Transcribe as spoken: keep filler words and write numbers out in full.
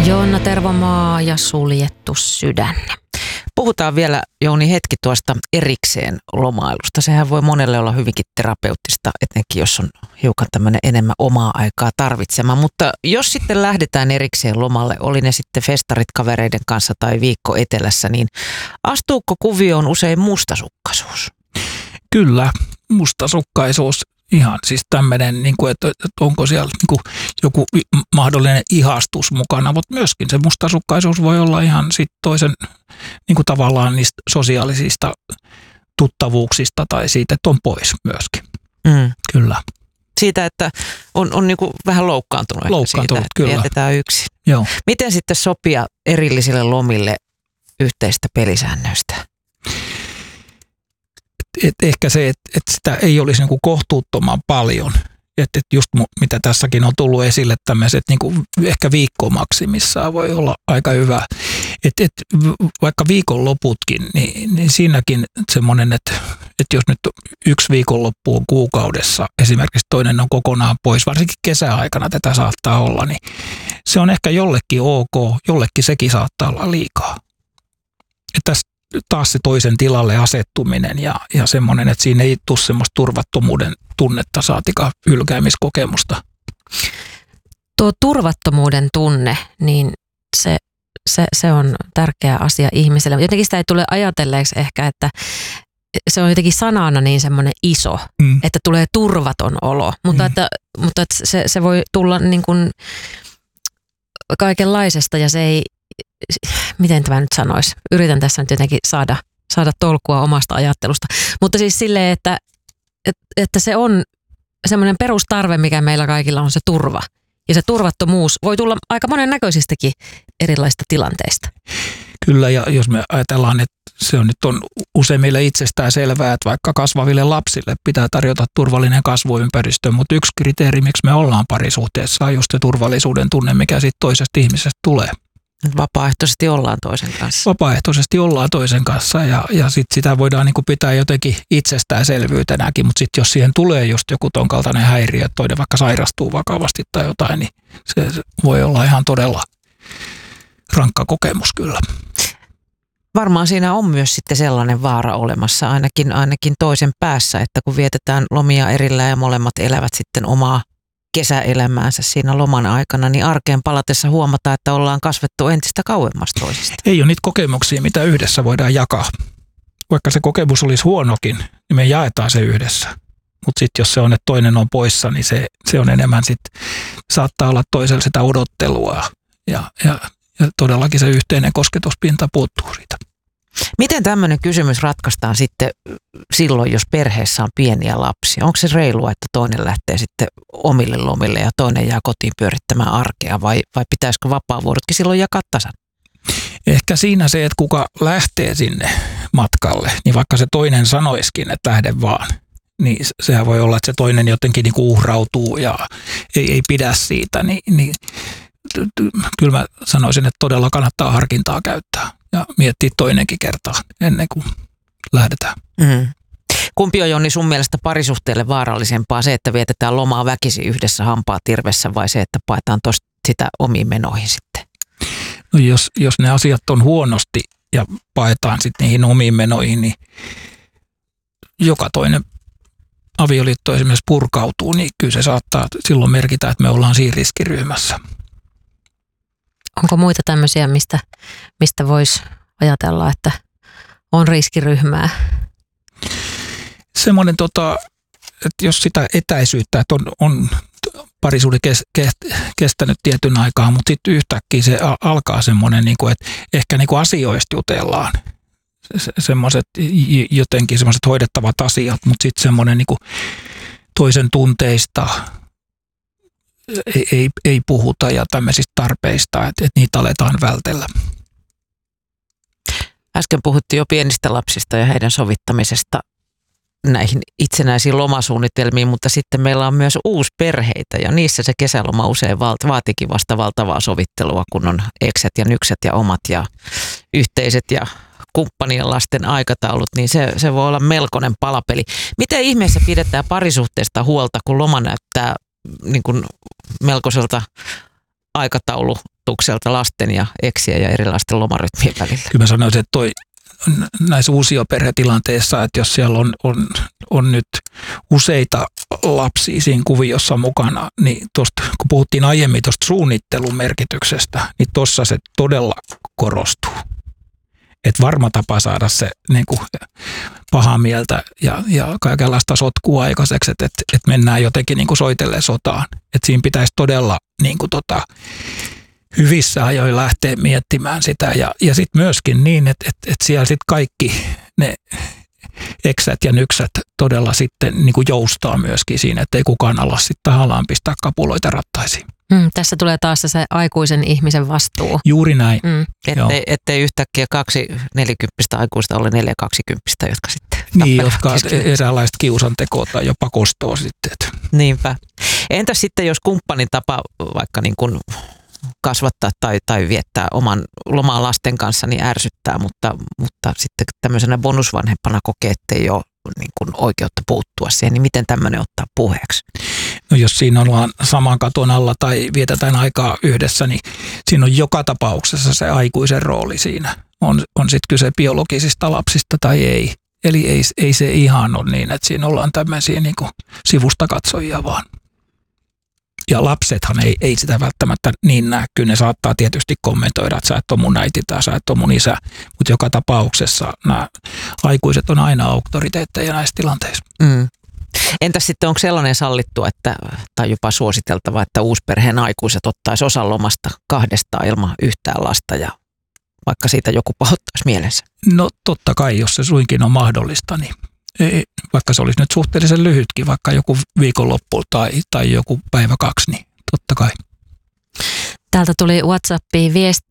Joonna Tervomaa ja Suljettu sydän. Puhutaan vielä, Jouni, hetki tuosta erikseen lomailusta. Sehän voi monelle olla hyvinkin terapeuttista, etenkin jos on hiukan tämmöinen enemmän omaa aikaa tarvitsema. Mutta jos sitten lähdetään erikseen lomalle, oli ne sitten festarit kavereiden kanssa tai viikko etelässä, niin astuuko kuvioon usein mustasukkaisuus? Kyllä, mustasukkaisuus. Ihan siis tämmöinen, niin kuin, että, että onko siellä niin kuin joku mahdollinen ihastus mukana, mutta myöskin se mustasukkaisuus voi olla ihan sit toisen niin kuin tavallaan niistä sosiaalisista tuttavuuksista tai siitä, että on pois myöskin. Mm. Kyllä. Siitä, että on, on niin kuin vähän loukkaantunut, loukkaantunut siitä, että kyllä. Jätetään yksin. Joo. Miten sitten sopia erillisille lomille yhteistä pelisäännöistä? Et ehkä se, että et sitä ei olisi niinku kohtuuttoman paljon. Että et just mu, mitä tässäkin on tullut esille, tämmöiset niinku ehkä viikko maksimissaan voi olla aika hyvä. Että et, vaikka viikonloputkin, niin, niin siinäkin semmoinen, että et jos nyt yksi viikonloppu on kuukaudessa, esimerkiksi toinen on kokonaan pois, varsinkin kesäaikana tätä saattaa olla, niin se on ehkä jollekin ok, jollekin sekin saattaa olla liikaa. Että taas se toisen tilalle asettuminen ja, ja semmoinen, että siinä ei tule semmoista turvattomuuden tunnetta saatika hylkäämiskokemusta. Tuo turvattomuuden tunne, niin se, se, se on tärkeä asia ihmiselle. Jotenkin sitä ei tule ajatelleeksi ehkä, että se on jotenkin sanana niin semmoinen iso, mm. että tulee turvaton olo. Mutta, mm. että, mutta että se, se voi tulla niin kuin kaikenlaisesta ja se ei, miten tämä nyt sanoisi? Yritän tässä nyt jotenkin saada, saada tolkua omasta ajattelusta. Mutta siis silleen, että, että se on semmoinen perustarve, mikä meillä kaikilla on se turva. Ja se turvattomuus voi tulla aika monennäköisistäkin erilaisista tilanteista. Kyllä, ja jos me ajatellaan, että se on nyt on usein meille itsestään selvää, että vaikka kasvaville lapsille pitää tarjota turvallinen kasvuympäristö, mutta yksi kriteeri, miksi me ollaan parisuhteessa, on just se turvallisuuden tunne, mikä siitä toisesta ihmisestä tulee. Vapaaehtoisesti ollaan toisen kanssa. Vapaaehtoisesti ollaan toisen kanssa ja, ja sit sitä voidaan niin kuin pitää jotenkin itsestäänselvyytenäkin, mutta sitten jos siihen tulee just joku ton kaltainen häiriö, että toinen vaikka sairastuu vakavasti tai jotain, niin se, se voi olla ihan todella rankka kokemus kyllä. Varmaan siinä on myös sitten sellainen vaara olemassa, ainakin, ainakin toisen päässä, että kun vietetään lomia erillään ja molemmat elävät sitten omaa kesäelämäänsä siinä loman aikana, niin arkeen palatessa huomataan, että ollaan kasvettu entistä kauemmas toisista. Ei ole niitä kokemuksia, mitä yhdessä voidaan jakaa. Vaikka se kokemus olisi huonokin, niin me jaetaan se yhdessä. Mutta sitten jos se on, että toinen on poissa, niin se, se on enemmän sitten, saattaa olla toisella sitä odottelua ja, ja, ja todellakin se yhteinen kosketuspinta puuttuu siitä. Miten tämmöinen kysymys ratkaistaan sitten silloin, jos perheessä on pieniä lapsia? Onko se reilua, että toinen lähtee sitten omille lomille ja toinen jää kotiin pyörittämään arkea vai, vai pitäisikö vapaavuorotkin silloin jakaa tasan? Ehkä siinä se, että kuka lähtee sinne matkalle, niin vaikka se toinen sanoiskin, että lähde vaan, niin sehän voi olla, että se toinen jotenkin niin kuin uhrautuu ja ei, ei pidä siitä, niin, niin kyllä mä sanoisin, että todella kannattaa harkintaa käyttää ja miettiä toinenkin kertaa ennen kuin lähdetään. Mm. Kumpi on, Jonni, sun mielestä parisuhteelle vaarallisempaa, se, että vietetään lomaa väkisin yhdessä hampaa tirvessä vai se, että paetaan tosta sitä omiin menoihin sitten? No jos, jos ne asiat on huonosti ja paetaan sitten niihin omiin menoihin, niin joka toinen avioliitto esimerkiksi purkautuu, niin kyllä se saattaa silloin merkitä, että me ollaan siinä riskiryhmässä. Onko muita tämmöisiä, mistä, mistä voisi ajatella, että on riskiryhmää? Semmoinen, tota, että jos sitä etäisyyttä, että on, on parisuhde kes, kes, kestänyt tietyn aikaa, mutta sitten yhtäkkiä se alkaa semmoinen, niin kuin, että ehkä niin kuin asioista jutellaan. Se, semmoiset jotenkin semmoiset hoidettavat asiat, mutta sitten semmoinen niin kuin toisen tunteista ei, ei, ei puhuta ja tämmöisistä tarpeista, että, että niitä aletaan vältellä. Äsken puhuttiin jo pienistä lapsista ja heidän sovittamisesta näihin itsenäisiin lomasuunnitelmiin, mutta sitten meillä on myös uusperheitä ja niissä se kesäloma usein vaatikin vasta valtavaa sovittelua, kun on ekset ja nykset ja omat ja yhteiset ja kumppanien lasten aikataulut, niin se, se voi olla melkoinen palapeli. Miten ihmeessä pidetään parisuhteesta huolta, kun loma näyttää niin kuin melkoiselta aikataulu erottukselta lasten ja eksien ja erilaisten lomarytmien välillä. Kyllä mä sanoisin, että toi näissä uusioperhetilanteissa, että jos siellä on, on, on nyt useita lapsia siinä kuviossa mukana, niin tosta, kun puhuttiin aiemmin tuosta suunnittelun merkityksestä, niin tuossa se todella korostuu. Että varma tapa saada se niin kuin pahaa mieltä ja, ja kaikenlaista sotkua aikaiseksi, että, että, että mennään jotenkin niin kuin soitelleen sotaan. Että siinä pitäisi todella niin kuin tota, hyvissä ajoin lähteä miettimään sitä. Ja, ja sitten myöskin niin, että, että, että siellä sitten kaikki ne eksät ja nyksät todella sitten niin kuin joustaa myöskin siinä, että ei kukaan ala sitten tahallaan pistää kapuloita rattaisiin. Mm, tässä tulee taas se aikuisen ihmisen vastuu. Juuri näin. Mm. Ettei, ettei yhtäkkiä kaksi nelikymppistä aikuista ole neljä kaksikymppistä, jotka sitten niin, jotka eräänlaista kiusantekoa tai jopa kostoa sitten. Niinpä. Entä sitten, jos kumppanin tapa vaikka niin kuin kasvattaa tai, tai viettää oman lomaa lasten kanssa, niin ärsyttää, mutta, mutta sitten tämmöisenä bonusvanhempana kokee, ettei ole niin kuin oikeutta puuttua siihen, niin miten tämmöinen ottaa puheeksi? No jos siinä ollaan saman katon alla tai vietetään aikaa yhdessä, niin siinä on joka tapauksessa se aikuisen rooli siinä. On, on sitten kyse biologisista lapsista tai ei. Eli ei, ei se ihan ole niin, että siinä ollaan tämmöisiä niin kuin sivusta katsojia vaan. Ja lapsethan ei, ei sitä välttämättä niin näe. Kyllä ne saattaa tietysti kommentoida, että sä et ole mun äiti tai sä et ole mun isä. Mutta joka tapauksessa nämä aikuiset on aina auktoriteetteja näissä tilanteissa. Mm. Entäs sitten onko sellainen sallittu, että, tai jopa suositeltava, että uusperheen aikuiset ottaisi osan lomasta kahdestaan ilman yhtään lasta ja vaikka siitä joku pahoittaisi mielensä? No totta kai, jos se suinkin on mahdollista, niin ei, vaikka se olisi nyt suhteellisen lyhytkin, vaikka joku viikonloppu tai, tai joku päivä kaksi, niin totta kai. Täältä tuli WhatsAppiin viesti.